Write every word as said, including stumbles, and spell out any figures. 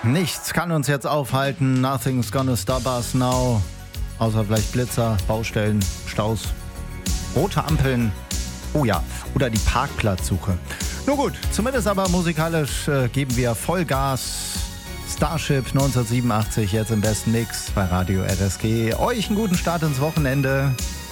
Nichts kann uns jetzt aufhalten. Nothing's gonna stop us now. Außer vielleicht Blitzer, Baustellen, Staus, rote Ampeln. Oh ja, oder die Parkplatzsuche. Nur gut, zumindest aber musikalisch äh, geben wir Vollgas. Starship neunzehnhundertsiebenundachtzig jetzt im besten Mix bei Radio R S G. Euch einen guten Start ins Wochenende.